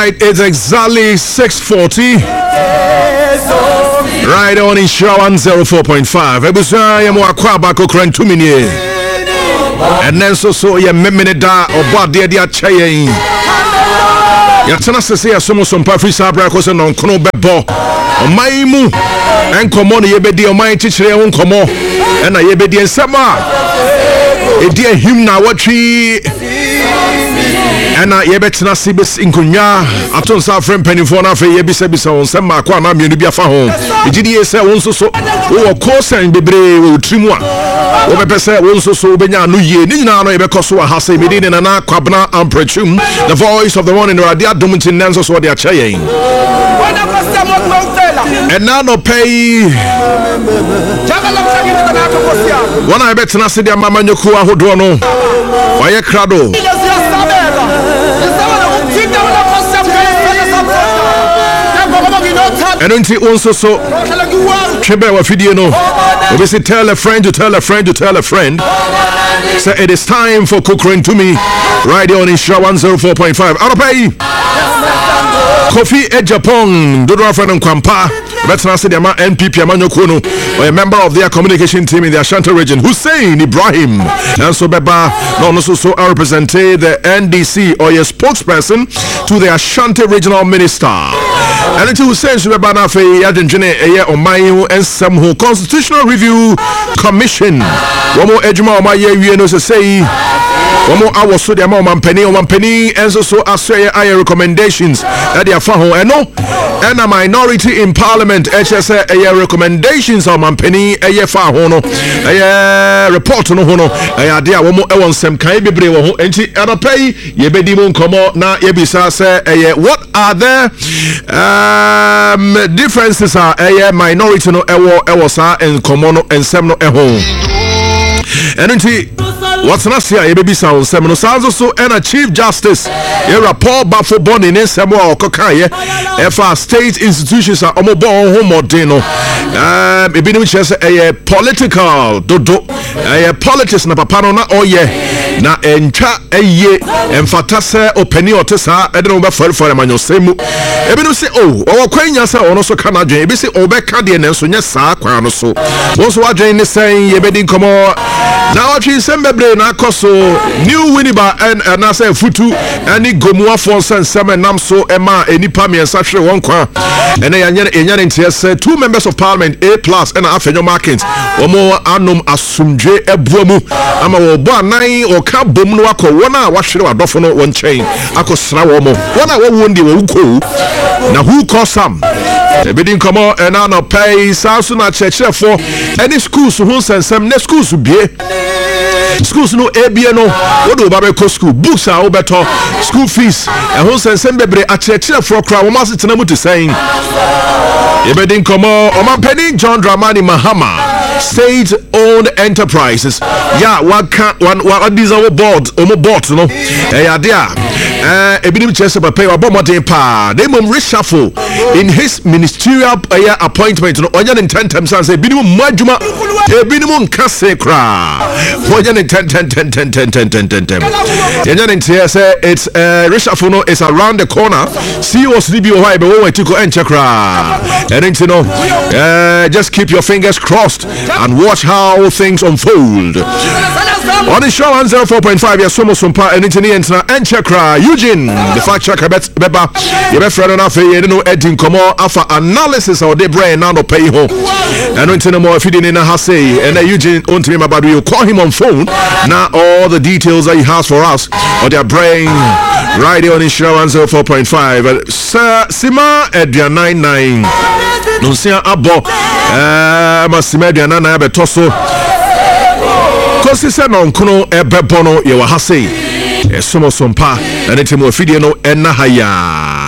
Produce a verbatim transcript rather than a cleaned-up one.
right, it's exactly six forty. Right on in Show one oh four point five. Ebusa ya mo akwa bako krantu minie. And then so so ya memene da oba de de acha yen. Ya tena sese ya somo so mpa free sabra ko se non kono bebo. Oman mu enkomo no yebedi oman chichire ho nkomo. E na yebedi ensema. E die him na watwi. Ena yebetena sibes inkunya aton sa friend penifo na fe yebisa bisa won sema kwa na mienu bia fa ho ejidi ese won so so wo kosan bebre wo trimu a wo bepese won so so benya no ye ni nyina no yebekoso a hase medine na na kwabna amprechum the voice of the one in radio domintin nanso so de acha yen and now no pay wana yebetena se de mama nyoku ahodo no waye krado and until also so Chebe wa fidie no we say tell a friend to tell a friend to tell a friend. So it is time for Cooking to Me right here on Insha one oh four point five. Aropai Kofi Ejapong Dodo Afran Kwampa Veteran Sidiama N P P Amanyokono or a member of their communication team in the Ashanti region, Hussein Ibrahim. And so Beba no so so I represented the N D C or a spokesperson to the Ashanti regional minister. And until Hussein Beba na fe yadinjene eye omayu and some who constitutional review commission. Womo ejuma omaye wie no say Womo awo so de ma mampani o mampani enso so asye aye recommendations that they are found and no and a minority in parliament H S A aye recommendations o mampani aye fa ho no aye report no ho no aye de a womo e won sem kan bebre wo ho enti adapai ye bedi mu nkomo na ye bisa say aye what are the um differences are aye minority no ewo ewo sa nkomo no ensem no e ho enti what's not here? A baby sound seminal sounds so and a Chief Justice. You're a Paul Buffo born in Samuel or Kokaya. If our state institutions are omobo home or dino. Um, a bit which has a political dodo, a politics na papano na oye na encha eye emfatase openi otesa edeno be for for manyo semu. Ebi no say oh, o kwanya say ono so kana dwen ebi say obeka de nenso nya saa kwa no so. Won so adwen ni say ye bedi nkomo na watchi sembebre na akoso new winiba and na say futu ani gomuwa for sensem nam so ema enipa miensa hwe won kwa ene yanya enya ntia say two members of parliament A plus and afenyo market omo anom asumdwe ebuamu ama wo bo anan o ka bom no akọ wona wahwere wadofo no won chain akosra wo mo wona wo wo ndi wo uko na who call some ebedi nkomo ena no pay sasu na church for any schools who sensem na schools bie schools no ebie no wo do ba be ko school books are obeto school fees e ho sensem bebre a church for kra wo ma setena mu to saying ebedi nkomo o man penny John Dramani Mahama state-owned enterprises. Yeah, one can one one these our board, omo board, no. Eh, yeah, there. Eh, ebinim chese pay wa bomode pa. They mum reshuffle in his ministerial uh, appointment. No, onya in ten times and say ebinim madjuma, ebinim nkase kra. Onya in ten ten ten ten ten ten ten ten ten. Onya in say it's uh, reshuffle no is around the corner. See what's the be why be wo to go and check kra. And you know, uh, just keep your fingers crossed and watch how things unfold. On the show one oh four point five, yes, so much and internet and chakra Eugene, the fact checker bet beba, you bet friend enough, you know, editing come on after analysis of the brain now to pay home. And don't know more if you didn't know how say, and then Eugene won't me about you call him on phone. Now all the details that he has for us or their brain right here on the show one oh four point five. Sir Sima Edria nine nine. Non sia abo eh masima aduana na abetoso kosi se non kuno ebebono ye wa hase esomo sompa na netimo fidie no enna haya.